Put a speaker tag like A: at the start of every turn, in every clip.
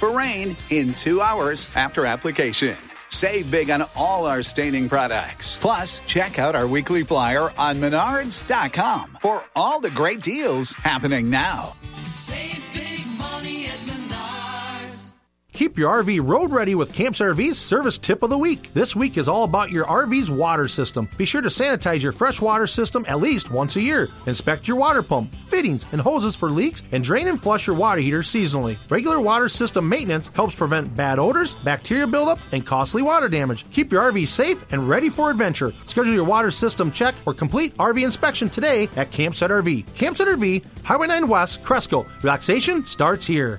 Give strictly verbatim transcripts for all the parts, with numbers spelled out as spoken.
A: for rain in two hours after application. Save big on all our staining products. Plus, check out our weekly flyer on menards dot com for all the great deals happening now.
B: Save big money at Menards.
C: Keep your R V road ready with Camps R V's Service Tip of the Week. This week is all about your R V's water system. Be sure to sanitize your freshwater system at least once a year. Inspect your water pump, fittings, and hoses for leaks, and drain and flush your water heater seasonally. Regular water system maintenance helps prevent bad odors, bacteria buildup, and costly water damage. Keep your R V safe and ready for adventure. Schedule your water system check or complete R V inspection today at Campsite R V. Campsite R V, Highway nine West, Cresco. Relaxation starts here.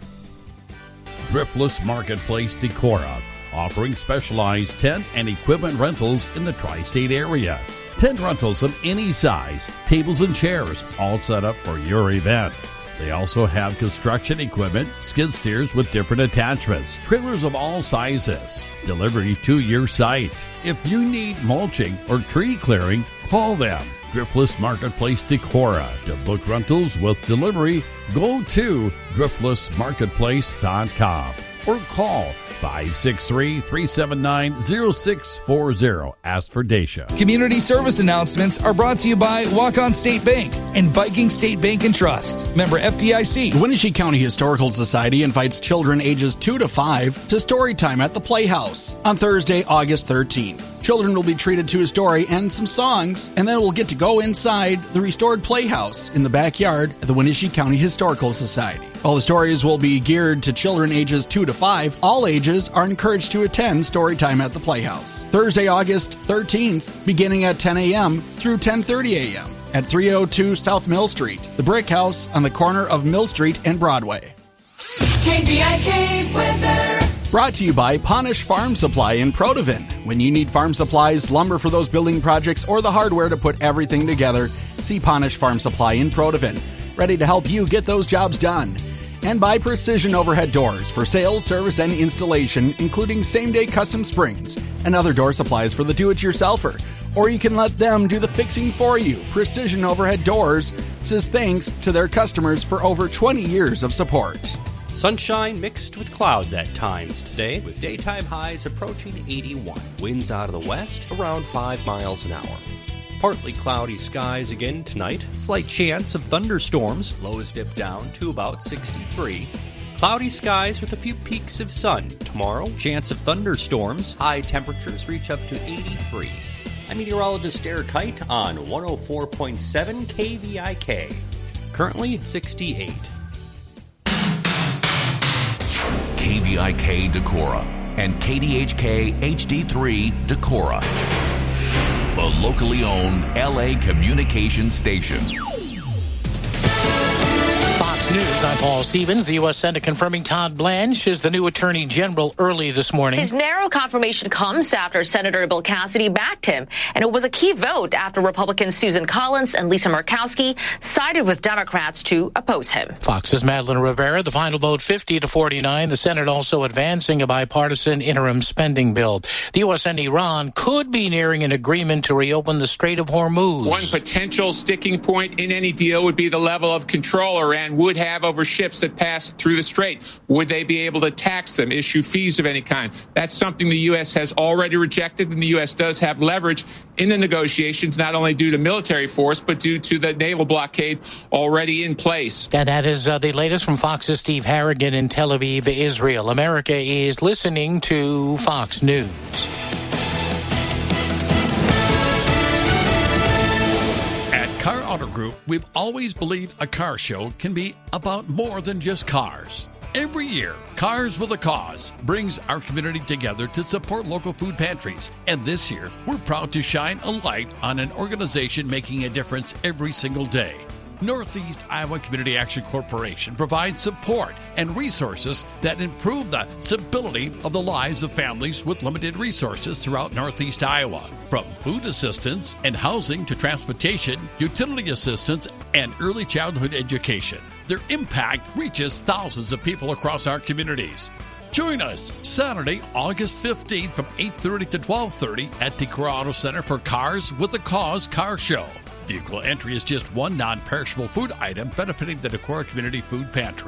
D: Thriftless Marketplace Decorah, offering specialized tent and equipment rentals in the tri-state area. Tent rentals of any size, tables and chairs, all set up for your event. They also have construction equipment, skid steers with different attachments, trailers of all sizes, delivery to your site. If you need mulching or tree clearing, call them. Thriftless Marketplace Decorah. To book rentals with delivery, go to thriftless marketplace dot com or call five six three, three seven nine, zero six four zero. Ask for Dacia.
E: Community service announcements are brought to you by Walk-On State Bank and Viking State Bank and Trust. Member F D I C.
F: The Wenatchee County Historical Society invites children ages two to five to story time at the Playhouse on Thursday, August thirteenth. Children will be treated to a story and some songs, and then will get to go inside the restored Playhouse in the backyard of the Wenatchee County Historical Society. All the stories will be geared to children ages two to five. All ages are encouraged to attend Storytime at the Playhouse. Thursday, August thirteenth, beginning at ten a.m. through ten thirty a.m. at three oh two South Mill Street, the Brick House on the corner of Mill Street and Broadway.
B: K V I K weather.
F: Brought to you by Ponish Farm Supply in Protivin. When you need farm supplies, lumber for those building projects, or the hardware to put everything together, see Ponish Farm Supply in Protivin. Ready to help you get those jobs done. And by Precision Overhead Doors for sales, service, and installation, including same-day custom springs and other door supplies for the do-it-yourselfer. Or you can let them do the fixing for you. Precision Overhead Doors says thanks to their customers for over twenty years of support.
G: Sunshine mixed with clouds at times today, with daytime highs approaching eighty-one. Winds out of the west around five miles an hour. Partly cloudy skies again tonight. Slight chance of thunderstorms. Lows dip down to about sixty-three. Cloudy skies with a few peaks of sun. Tomorrow, chance of thunderstorms. High temperatures reach up to eighty-three. I'm meteorologist Eric Height on one oh four point seven K V I K. Currently sixty-eight.
H: K V I K Decorah and K D H K H D three Decorah, the locally owned L A communications station.
I: Fox News, I'm Paul Stevens. The U S Senate confirming Todd Blanche is the new Attorney General early this morning.
J: His narrow confirmation comes after Senator Bill Cassidy backed him, and it was a key vote after Republicans Susan Collins and Lisa Murkowski sided with Democrats to oppose him.
I: Fox's Madeline Rivera, the final vote fifty to forty-nine. The Senate also advancing a bipartisan interim spending bill. The U S and Iran could be nearing an agreement to reopen the Strait of Hormuz.
K: One potential sticking point in any deal would be the level of control Iran would have over ships that pass through the strait. Would they be able to tax them, issue fees of any kind? That's something the U S has already rejected, and the U S does have leverage in the negotiations, not only due to military force, but due to the naval blockade already in place.
I: And that is uh, the latest from Fox's Steve Harrigan in Tel Aviv, Israel. America is listening to Fox News.
D: Car Auto Group, we've always believed a car show can be about more than just cars. Every year, Cars with a Cause brings our community together to support local food pantries. And this year, we're proud to shine a light on an organization making a difference every single day. Northeast Iowa Community Action Corporation provides support and resources that improve the stability of the lives of families with limited resources throughout Northeast Iowa. From food assistance and housing to transportation, utility assistance, and early childhood education, their impact reaches thousands of people across our communities. Join us Saturday, August fifteenth from eight thirty to twelve thirty at Decorah Auto Center for Cars with a Cause Car Show. Vehicle entry is just one non-perishable food item benefiting the Decorah Community Food Pantry.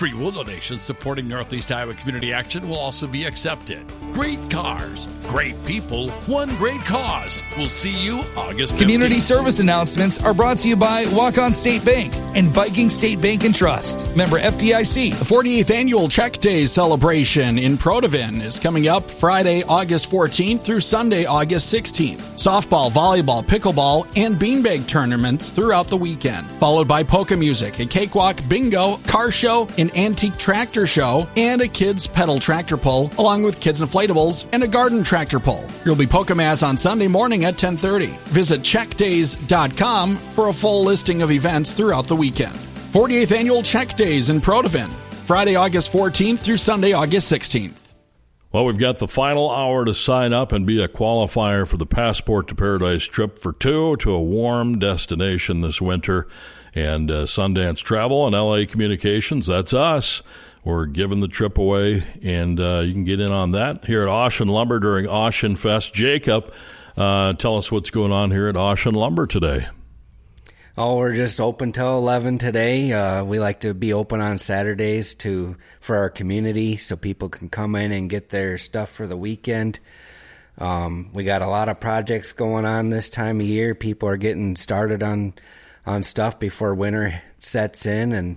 D: Free will donations supporting Northeast Iowa Community Action will also be accepted. Great cars, great people, one great cause. We'll see you August fifteenth.
E: Community service announcements are brought to you by Walk-On State Bank and Viking State Bank and Trust. Member F D I C.
F: The forty-eighth Annual Check Days celebration in Protivin is coming up Friday, August fourteenth through Sunday, August sixteenth. Softball, volleyball, pickleball, and beanbag tournaments throughout the weekend. Followed by polka music, a cakewalk, bingo, car show, an antique tractor show, and a kids pedal tractor pull, along with kids inflatables and a garden tractor pull. There'll be polka mass on Sunday morning at ten thirty. Visit check days dot com for a full listing of events throughout the weekend. forty-eighth Annual Check Days in Protivin, Friday, August fourteenth through Sunday, August sixteenth.
L: Well, we've got the final hour to sign up and be a qualifier for the Passport to Paradise trip for two to a warm destination this winter. And uh, Sundance Travel and L A Communications, that's us. We're giving the trip away, and uh, you can get in on that here at Ocean Lumber during Ocean Fest. Jacob, uh, tell us what's going on here at Ocean Lumber today.
M: Oh, we're just open till eleven today. Uh, we like to be open on Saturdays to for our community so people can come in and get their stuff for the weekend. Um, we got a lot of projects going on this time of year. People are getting started on on stuff before winter sets in, and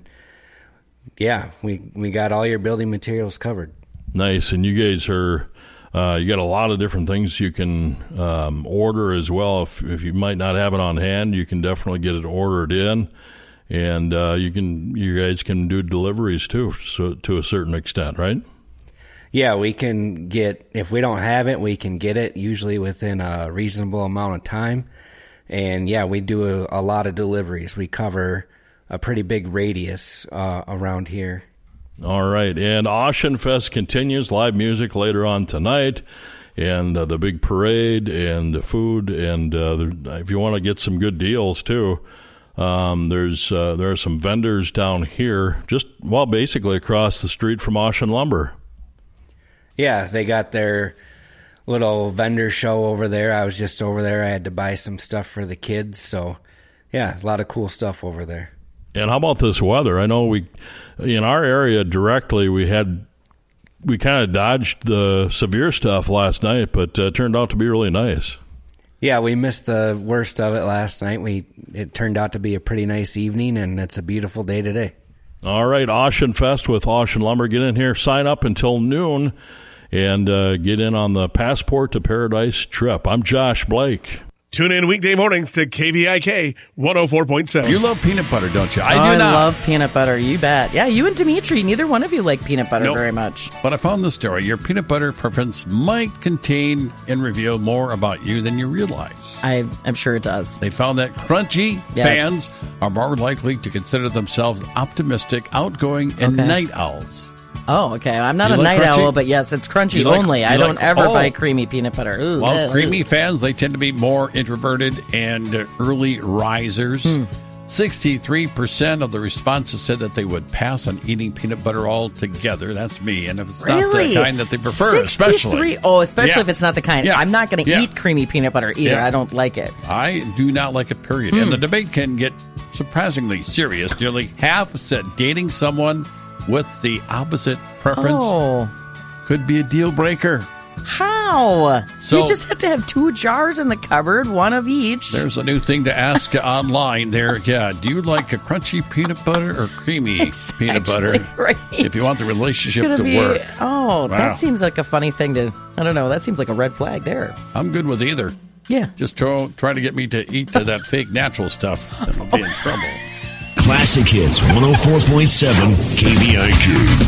M: yeah, we we got all your building materials covered.
L: Nice. And you guys are uh, you got a lot of different things you can um, order as well. If if you might not have it on hand, you can definitely get it ordered in, and uh, you can you guys can do deliveries too, so to a certain extent, right?
M: Yeah, we can get, if we don't have it, we can get it usually within a reasonable amount of time. And yeah, we do a, a lot of deliveries. We cover a pretty big radius uh, around here.
L: All right. And Ocean Fest continues. Live music later on tonight. And uh, the big parade and the food. And uh, there, if you want to get some good deals, too, um, there's uh, there are some vendors down here, just, well, basically across the street from Ocean Lumber.
M: Yeah, they got their little vendor show over there. I was just over there. I had to buy some stuff for the kids. So, yeah, a lot of cool stuff over there.
L: And how about this weather? I know we, in our area directly, we had, we kind of dodged the severe stuff last night, but uh, it turned out to be really nice.
M: Yeah, we missed the worst of it last night. We It turned out to be a pretty nice evening, and it's a beautiful day today.
L: All right, Ocean Fest with Ocean Lumber. Get in here, sign up until noon. And uh, get in on the Passport to Paradise trip. I'm Josh Blake.
N: Tune in weekday mornings to K V I K one oh four point seven.
D: You love peanut butter, don't you? I
O: oh,
D: do
O: I
D: not.
O: love peanut butter. You bet. Yeah, you and Dimitri, neither one of you like peanut butter
D: Nope.
O: very much.
D: But I found the story. Your peanut butter preference might contain and reveal more about you than you realize.
O: I, I'm sure it does.
D: They found that crunchy
O: Yes.
D: fans are more likely to consider themselves optimistic, outgoing, and
O: Okay.
D: night owls.
O: Oh, okay. I'm not
D: You
O: a
D: like
O: night
D: crunchy?
O: owl, but yes, it's crunchy
D: You like-
O: only.
D: you
O: I don't
D: like-
O: ever
D: oh.
O: buy creamy peanut butter. Ooh,
D: Well,
O: ugh,
D: creamy
O: ugh.
D: fans, they tend to be more introverted and uh, early risers.
O: Hmm.
D: sixty-three percent of the responses said that they would pass on eating peanut butter altogether. That's me. And if it's
O: Really?
D: not the kind that they prefer, especially.
O: sixty-three Oh, especially
D: Yeah.
O: if it's not the kind.
D: Yeah.
O: I'm not going to
D: Yeah.
O: eat creamy peanut butter either.
D: Yeah.
O: I don't like it.
D: I do not like it, period.
O: Hmm.
D: And the debate can get surprisingly serious. Nearly half said dating someone with the opposite preference
O: Oh.
D: could be a deal breaker.
O: How?
D: So-
O: you just have to have two jars in the cupboard, one of each.
D: There's a new thing to ask online there. Yeah, do you like a crunchy peanut butter or creamy peanut butter?
O: Right.
D: If you want the relationship
O: It's
D: to
O: gonna be-
D: work.
O: Oh,
D: Wow.
O: that seems like a funny thing to. I don't know. That seems like a red flag there.
D: I'm good with either.
O: Yeah.
D: Just try, try to get me to eat to that fake natural stuff, and I'll be in trouble.
P: Classic Hits one oh four point seven K V I Q.